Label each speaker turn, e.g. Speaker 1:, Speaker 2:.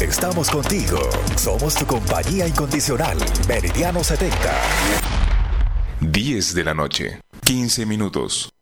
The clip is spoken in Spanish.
Speaker 1: estamos contigo. Somos tu compañía incondicional. Meridiano 70.
Speaker 2: 10 de la noche, 15 minutos.